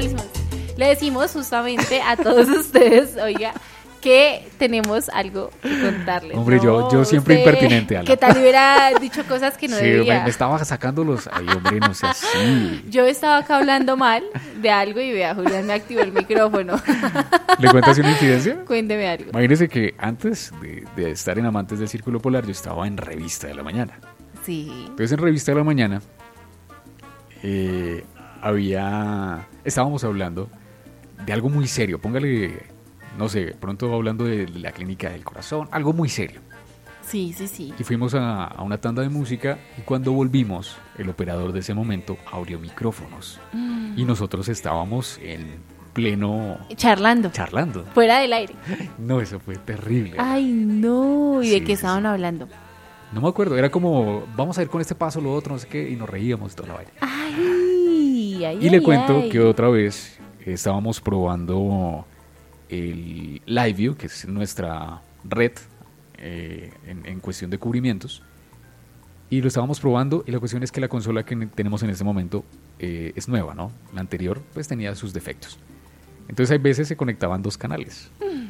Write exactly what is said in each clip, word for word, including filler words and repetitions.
le decimos, le decimos justamente a todos ustedes, oiga, que tenemos algo que contarles. Hombre, no, yo, yo siempre usted, impertinente, Ala. ¿Qué tal hubiera dicho cosas que no sí, debía? Me, me estaba sacando los... Ay, hombre, no sé así. Yo estaba acá hablando mal de algo y vea, Julián me activó el micrófono. ¿Le cuentas una incidencia? Cuénteme algo. Imagínese que antes de, de estar en Amantes del Círculo Polar, yo estaba en Revista de la Mañana. Sí. Entonces, en Revista de la Mañana, eh, había... Estábamos hablando de algo muy serio. Póngale... No sé, pronto hablando de la clínica del corazón, algo muy serio. Sí, sí, sí. Y fuimos a, a una tanda de música y cuando volvimos, el operador de ese momento abrió micrófonos. Mm. Y nosotros estábamos en pleno... Charlando. Charlando. Fuera del aire. No, eso fue terrible. Ay, no. ¿Y sí, de qué sí, estaban sí. hablando? No me acuerdo, era como, vamos a ir con este paso, lo otro, no sé qué, y nos reíamos toda la vaina. Ay, ay, Y le ay, cuento ay. que otra vez estábamos probando... el LiveView, que es nuestra red eh, en, en cuestión de cubrimientos, y lo estábamos probando, y la cuestión es que la consola que tenemos en este momento eh, es nueva, ¿no? La anterior pues tenía sus defectos, entonces hay veces se conectaban dos canales.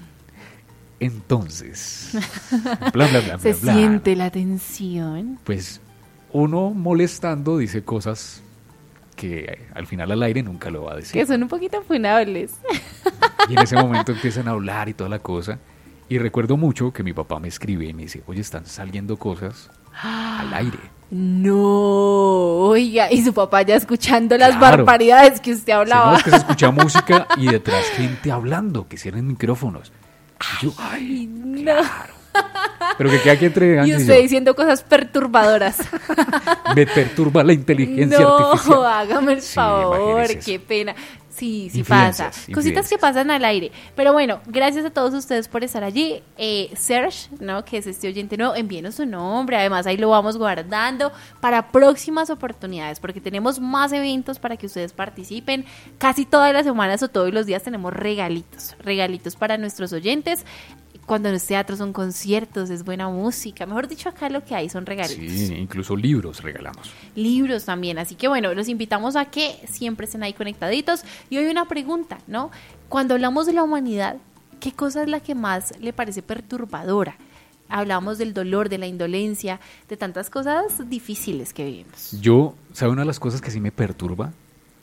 Entonces bla, bla, bla, se bla, bla. siente la tensión. Pues uno molestando dice cosas que al final al aire nunca lo va a decir, Que son un poquito funables. y en ese momento empiezan a hablar y toda la cosa. Y recuerdo mucho que mi papá me escribe y me dice, oye, están saliendo cosas al aire. No, oiga, y su papá ya escuchando las Claro. barbaridades que usted Si no, hablaba. es que se escucha música y detrás gente hablando, que cierren micrófonos. Y yo, Ay, no. claro. Pero que queda aquí entre Y Angie y usted yo. diciendo cosas perturbadoras. Me perturba la inteligencia No, artificial. hágame el Sí, favor, imagínese qué eso. pena. Sí, sí Infidencias, pasa. infidencias. Cositas que pasan al aire. Pero bueno, gracias a todos ustedes por estar allí. Eh, Serge, ¿no? Que es este oyente nuevo, envíenos su nombre. Además, ahí lo vamos guardando para próximas oportunidades, porque tenemos más eventos para que ustedes participen. Casi todas las semanas o todos los días tenemos regalitos. Regalitos para nuestros oyentes. Cuando no es teatro son conciertos, es buena música. Mejor dicho, acá lo que hay son regalitos. Sí, incluso libros regalamos. Libros también, así que bueno, los invitamos a que siempre estén ahí conectaditos. Y hoy una pregunta, ¿no? Cuando hablamos de la humanidad, ¿qué cosa es la que más le parece perturbadora? Hablamos del dolor, de la indolencia, de tantas cosas difíciles que vivimos. Yo, ¿sabe una de las cosas que sí me perturba?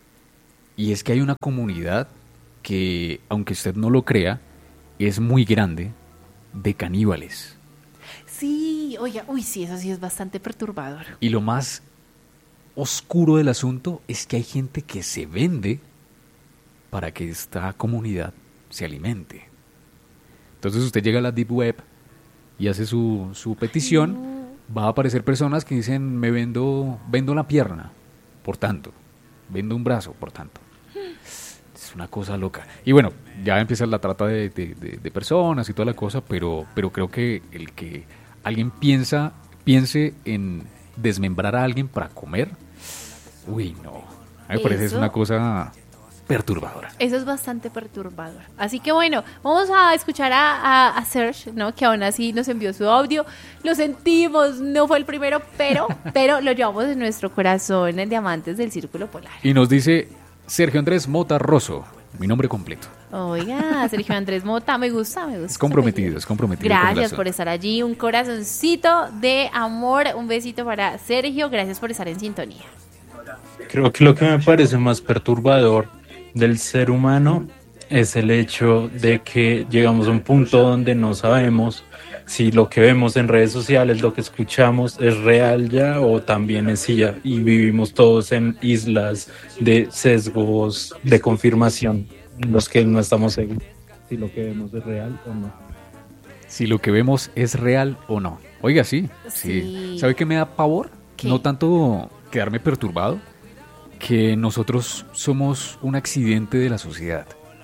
Y es que hay una comunidad que, aunque usted no lo crea, es muy grande, de caníbales. Sí, oiga, uy, sí, eso sí es bastante perturbador. Y lo más oscuro del asunto es que hay gente que se vende para que esta comunidad se alimente. Entonces usted llega a la Deep Web y hace su, su petición, va a aparecer personas que dicen, me vendo, vendo la pierna, por tanto, vendo un brazo, por tanto. Es una cosa loca. Y bueno, ya empieza la trata de, de, de, de personas y toda la cosa, pero, pero creo que el que alguien piensa, piense en desmembrar a alguien para comer, uy, no. A mí me parece es Eso- una cosa perturbadora. Eso es bastante perturbador. Así que bueno, vamos a escuchar a, a, a Serge, ¿no? Que aún así nos envió su audio. Lo sentimos, no fue el primero, pero, pero lo llevamos en nuestro corazón en Diamantes del Círculo Polar. Y nos dice Sergio Andrés Mota Rosso, mi nombre completo. Oiga, Sergio Andrés Mota, me gusta, me gusta. Es comprometido, es comprometido. con el Gracias asunto. por estar allí, un corazoncito de amor, un besito para Sergio, gracias por estar en sintonía. Creo que lo que me parece más perturbador del ser humano es el hecho de que llegamos a un punto donde no sabemos si lo que vemos en redes sociales, lo que escuchamos es real ya o también es I A, y vivimos todos en islas de sesgos de confirmación en los que no estamos seguros si lo que vemos es real o no. Si lo que vemos es real o no. Oiga, sí, sí. Sí. ¿Sabe qué me da pavor? ¿Qué? No tanto quedarme perturbado, que nosotros somos un accidente de la sociedad.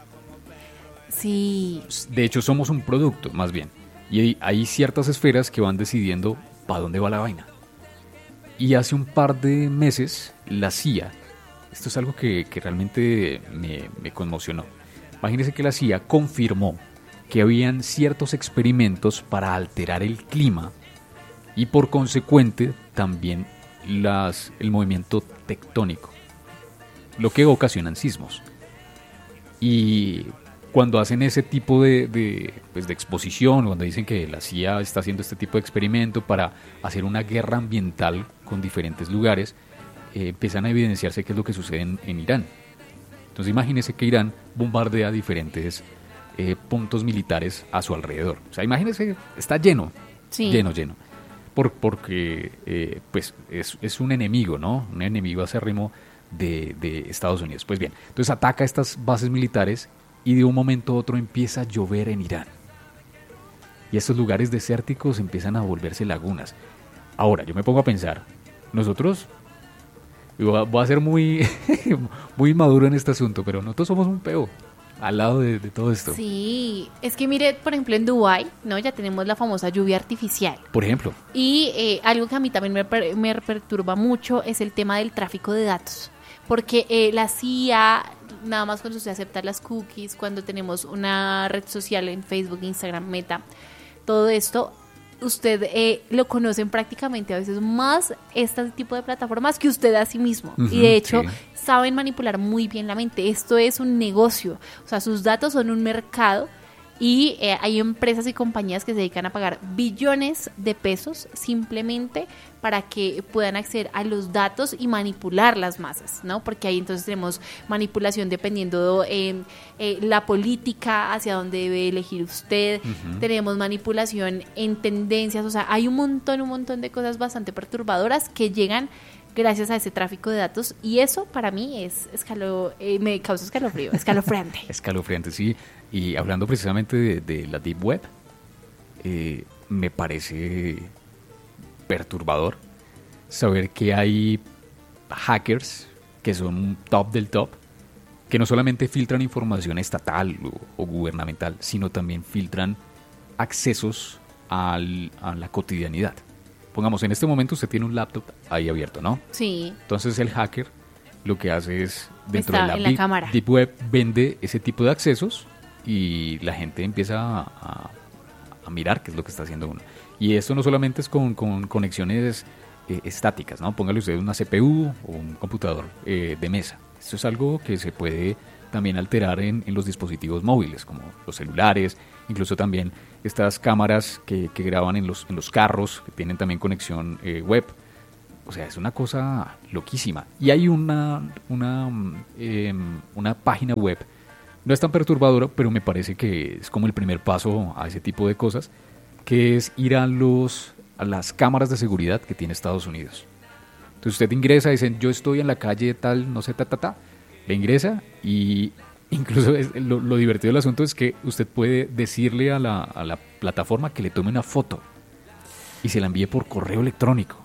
Sí, De hecho, somos un producto, más bien. Y hay, hay ciertas esferas que van decidiendo para dónde va la vaina. Y hace un par de meses, la C I A, esto es algo que, que realmente me, me conmocionó. Imagínense que la C I A confirmó que habían ciertos experimentos para alterar el clima y por consecuente también las, el movimiento tectónico, lo que ocasionan sismos. Y cuando hacen ese tipo de, de, pues de exposición, cuando dicen que la C I A está haciendo este tipo de experimento para hacer una guerra ambiental con diferentes lugares, eh, empiezan a evidenciarse qué es lo que sucede en, en Irán. Entonces imagínense que Irán bombardea diferentes eh, puntos militares a su alrededor. O sea, imagínense, está lleno, Sí. lleno, lleno. Por, porque eh, pues es, es un enemigo, ¿no? Un enemigo acérrimo de, de Estados Unidos. Pues bien, entonces ataca estas bases militares y de un momento a otro empieza a llover en Irán. Y estos lugares desérticos empiezan a volverse lagunas. Ahora, yo me pongo a pensar, nosotros, voy a ser muy, muy maduro en este asunto, pero nosotros somos un peo al lado de, de todo esto. Sí, es que mire, por ejemplo, en Dubái, ¿no? Ya tenemos la famosa lluvia artificial. Por ejemplo. Y eh, algo que a mí también me, per- me perturba mucho es el tema del tráfico de datos. Porque eh, la C I A, nada más cuando se aceptan las cookies, cuando tenemos una red social en Facebook, Instagram, Meta, todo esto, usted eh, lo conocen prácticamente a veces más este tipo de plataformas que usted a sí mismo. Ujú, y de hecho, sí. saben manipular muy bien la mente. Esto es un negocio. O sea, sus datos son un mercado. Y eh, hay empresas y compañías que se dedican a pagar billones de pesos simplemente para que puedan acceder a los datos y manipular las masas, ¿no? Porque ahí entonces tenemos manipulación dependiendo de eh, eh, la política, hacia dónde debe elegir usted, Ujú. tenemos manipulación en tendencias, o sea, hay un montón, un montón de cosas bastante perturbadoras que llegan gracias a ese tráfico de datos y eso para mí es escalo, eh, me causa escalofrío, escalofriante. Escalofriante, sí. Y hablando precisamente de, de la Deep Web, eh, me parece perturbador saber que hay hackers que son top del top, que no solamente filtran información estatal o, o gubernamental, sino también filtran accesos al, a la cotidianidad. Pongamos, en este momento usted tiene un laptop ahí abierto, ¿no? Sí. Entonces el hacker lo que hace es, dentro Está de la, en la deep, cámara. deep Web, vende ese tipo de accesos y la gente empieza a, a, a mirar qué es lo que está haciendo uno. Y esto no solamente es con, con conexiones eh, estáticas, ¿no? Póngale usted una C P U o un computador eh, de mesa. Esto es algo que se puede también alterar en, en los dispositivos móviles, como los celulares, incluso también estas cámaras que, que graban en los, en los carros, que tienen también conexión eh, web. O sea, es una cosa loquísima. Y hay una, una, eh, una página web, no es tan perturbadora, pero me parece que es como el primer paso a ese tipo de cosas, que es ir a, los, a las cámaras de seguridad que tiene Estados Unidos. Entonces usted ingresa y dice, yo estoy en la calle tal, no sé, ta, ta, ta. Le ingresa y incluso es, lo, lo divertido del asunto es que usted puede decirle a la, a la plataforma que le tome una foto y se la envíe por correo electrónico.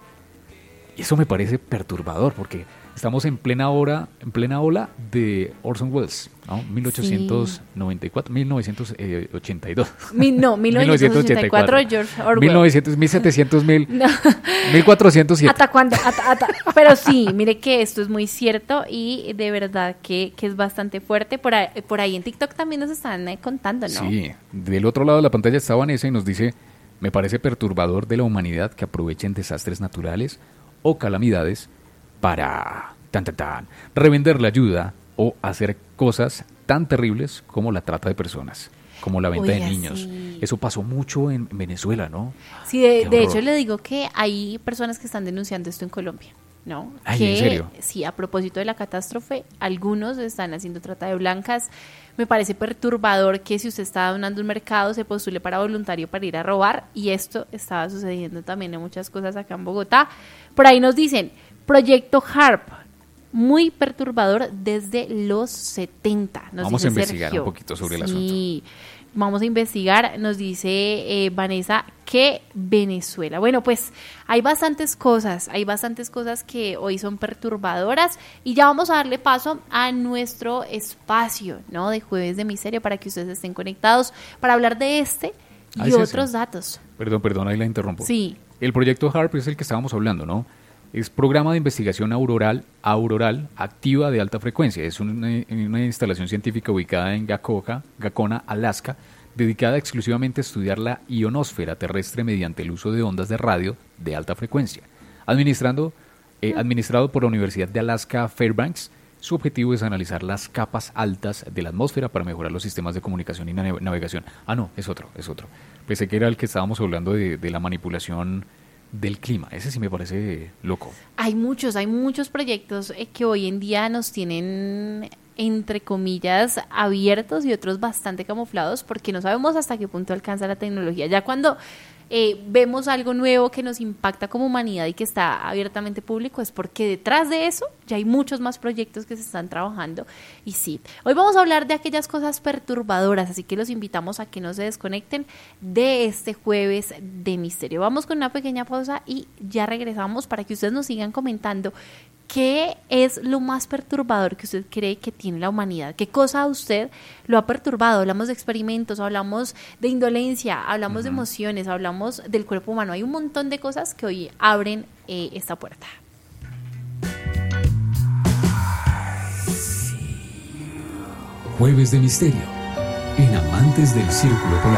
Y eso me parece perturbador porque estamos en plena hora, en plena ola de Orson Welles, ¿no? mil ochocientos noventa y cuatro, mil novecientos ochenta y dos. Mi, no, mil novecientos ochenta y cuatro, George Orwell. mil novecientos, mil setecientos, mil, No. mil cuatrocientos siete. ¿Hasta cuándo? Hasta- hasta- Pero sí, mire que esto es muy cierto y de verdad que, que es bastante fuerte. Por ahí, por ahí en TikTok también nos están eh, contando, ¿no? Sí, del otro lado de la pantalla está Vanessa y nos dice, me parece perturbador de la humanidad que aprovechen desastres naturales o calamidades para tan, tan, tan, revender la ayuda o hacer cosas tan terribles como la trata de personas, como la venta Oiga, de niños. sí. Eso pasó mucho en Venezuela, ¿no? Sí, de, Qué de horror. hecho le digo que hay personas que están denunciando esto en Colombia, ¿no? Ay, que, ¿en serio? Sí, a propósito de la catástrofe, algunos están haciendo trata de blancas. Me parece perturbador que si usted está donando un mercado se postule para voluntario para ir a robar y esto estaba sucediendo también en muchas cosas acá en Bogotá. Por ahí nos dicen, Proyecto HARP, muy perturbador desde los setenta. Nos Vamos dice a investigar Sergio. un poquito sobre el Sí, vamos a investigar. Nos dice eh, Vanessa que Venezuela. Bueno, pues hay bastantes cosas, hay bastantes cosas que hoy son perturbadoras y ya vamos a darle paso a nuestro espacio, ¿no? De Jueves de Misterio para que ustedes estén conectados para hablar de este y Ah, es ese. otros datos. Perdón, perdón, ahí la interrumpo. Sí. El proyecto HARP es el que estábamos hablando, ¿no? Es Programa de Investigación Auroral, Auroral Activa de Alta Frecuencia. Es una, una instalación científica ubicada en Gacoja, Gacona, Alaska, dedicada exclusivamente a estudiar la ionosfera terrestre mediante el uso de ondas de radio de alta frecuencia. Administrando, eh, administrado por la Universidad de Alaska Fairbanks, Su objetivo es analizar las capas altas de la atmósfera para mejorar los sistemas de comunicación y nav- navegación. Ah, no, es otro, es otro. Pensé que era el que estábamos hablando de, de la manipulación del clima. Ese sí me parece loco. Hay muchos, hay muchos proyectos eh, que hoy en día nos tienen, entre comillas, abiertos y otros bastante camuflados porque no sabemos hasta qué punto alcanza la tecnología. Ya cuando eh, vemos algo nuevo que nos impacta como humanidad y que está abiertamente público, es porque detrás de eso ya hay muchos más proyectos que se están trabajando. Y sí, hoy vamos a hablar de aquellas cosas perturbadoras, así que los invitamos a que no se desconecten de este jueves de misterio. Vamos con una pequeña pausa y ya regresamos para que ustedes nos sigan comentando qué es lo más perturbador que usted cree que tiene la humanidad, qué cosa a usted lo ha perturbado. Hablamos de experimentos, hablamos de indolencia, hablamos uh-huh. de emociones, hablamos del cuerpo humano. Hay un montón de cosas que hoy abren eh, esta puerta. Jueves de Misterio en Amantes del Círculo Polar.